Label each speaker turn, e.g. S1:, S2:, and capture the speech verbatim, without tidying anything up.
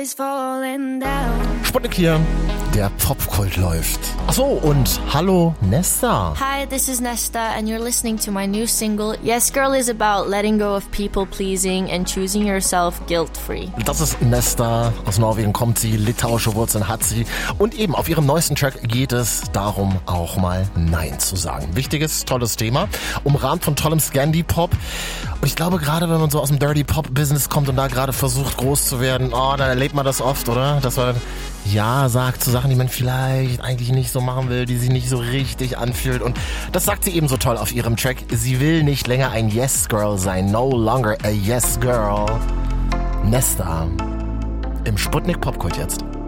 S1: Sputnik hier, der Popkult läuft. Achso, und hallo Nesta.
S2: Hi, this is Nesta and you're listening to my new single. Yes Girl is about letting go of people pleasing and choosing yourself guilt-free.
S1: Das ist Nesta, aus Norwegen kommt sie, litauische Wurzeln hat sie. Und eben auf ihrem neuesten Track geht es darum, auch mal Nein zu sagen. Wichtiges, tolles Thema, umrahmt von tollem Scandi-Pop. Und ich glaube, gerade wenn man so aus dem Dirty-Pop-Business kommt und da gerade versucht, groß zu werden, oh, dann erlebt man das oft, oder? Dass man Ja sagt zu Sachen, die man vielleicht eigentlich nicht so machen will, die sich nicht so richtig anfühlt. Und das sagt sie eben so toll auf ihrem Track. Sie will nicht länger ein Yes-Girl sein. No longer a Yes-Girl. Nesta im Sputnik Popkult jetzt.